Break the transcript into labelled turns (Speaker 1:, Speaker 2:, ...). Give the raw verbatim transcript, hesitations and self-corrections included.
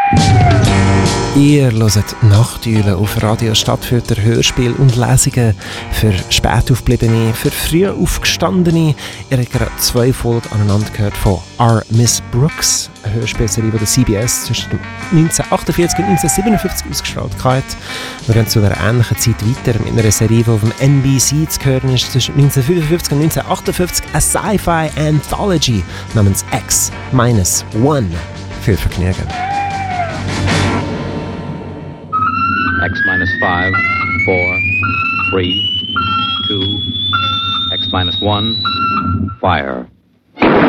Speaker 1: Ihr hört Nachteulen auf Radio Stadtfilter, Hörspiel und Lesungen für spät aufgebliebene, für früh aufgestandene. Ihr habt gerade zwei Folgen aneinander gehört von R. Miss Brooks, eine Hörspielserie, die der C B S zwischen neunzehnhundertachtundvierzig und neunzehnhundertsiebenundfünfzig ausgestrahlt hat. Wir gehen zu einer ähnlichen Zeit weiter mit einer Serie, die auf dem N B C zu hören ist, zwischen neunzehnhundertfünfundfünfzig und neunzehnhundertachtundfünfzig, eine Sci-Fi Anthology namens X minus one. Viel Vergnügen.
Speaker 2: X minus five, four, three, two, X minus one, fire.